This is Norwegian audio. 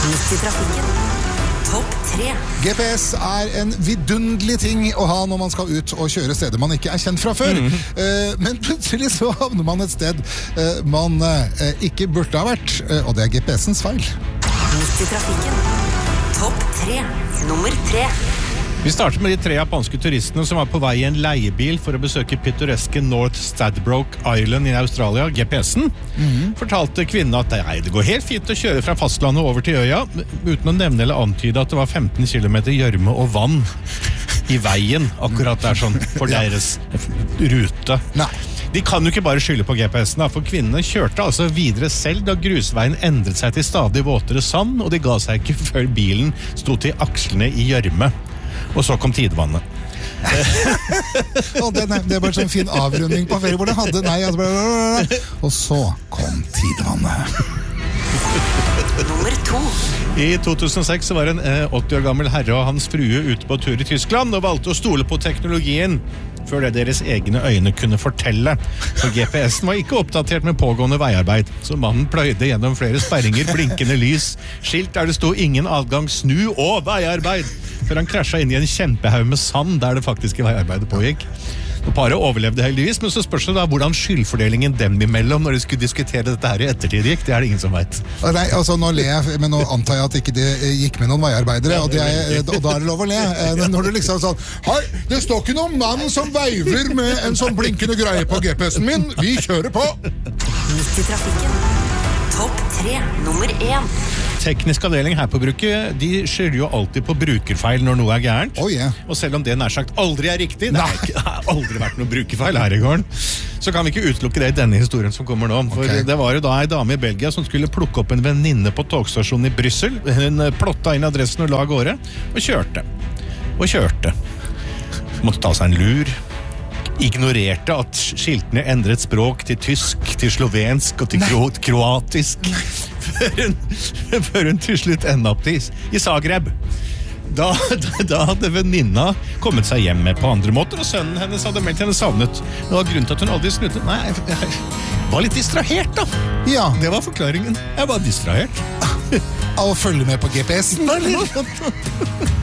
Midt i trafikken. Topp 3. GPS er en vidunderlig ting å ha når man skal ut og kjøre steder man ikke er kjent fra før. Men plutselig så havner man et sted man ikke burde ha vært, og det er GPSens feil. Midt i trafikken. Topp 3. Nummer 3. Vi starter med de 3 japanske turistene som var på vei i en leiebil for å besøke pittoreske North Stradbroke Island i Australia. GPS-en fortalte kvinnen at det går helt fint å kjøre fra fastlandet over til øya, uten å nevne eller antyde at det var 15 kilometer gjørme og vann i veien, akkurat der sånn for deres rute. Nei. De kan jo ikke bare skylde på GPS-en, for kvinnene kjørte altså videre selv da grusveien endret seg til stadig våtere sand, og de ga seg ikke før bilen sto til akslene i gjørme. Og så kom tidevannet. Det er bare sånn fin avrunding på ferie hvor det hadde og så kom tidevannet. Nummer 2. I 2006 så var en 80 år gammel herre og hans frue ute på tur i Tyskland og valgte å stole på teknologien før det deres egne øyne kunne fortelle. For GPS-en var ikke oppdatert med pågående veiarbeid, så mannen pløyde gjennom flere sperringer, blinkende lys, skilt der det sto ingen adgang, snu og veiarbeid, før han krasja inn i en kjempehaug med sand der det faktiske veiarbeidet pågikk. Og paret overlevde heldigvis, men så spørs det da hvordan skyldfordelingen dem imellom når de skulle diskutere dette her i ettertid gikk, det er det ingen som vet. Nei, altså nå ler jeg, men nå antar jeg at ikke det gikk med noen veiarbeidere, og da er det lov å le. Når du liksom sånn, hei, det står ikke noen mann som veiver med en sånn blinkende greie på GPS-en min, vi kjører på! Midt i trafikken. Topp 3. Nummer 1. Teknisk avdeling her på bruket, de skylder jo alltid på brukerfeil når noe er gærent. Oh, yeah. Og selv om det nær sagt aldri er riktig, det har aldri vært noen brukerfeil her i gården, så kan vi ikke utelukke det i denne historien som kommer nå. For det var jo da en dame i Belgia som skulle plukke opp en venninne på togstasjonen i Bryssel. Hun plotta inn adressen og la gårde, og kjørte. Og kjørte. Måtte ta seg en lur. Ignorerte at skiltene endret språk til tysk, til slovensk og til kroatisk. Før hun til slutt enda opp i Zagreb. Da hadde venninna kommet seg hjem med på andre måter, og sønnen hennes hadde meldt henne savnet. Det var grunnen til at hun aldri snudde. Nei, jeg var litt distrahert da. Ja. Det var forklaringen. Jeg var distrahert. Av å følge med på GPS-en, eller?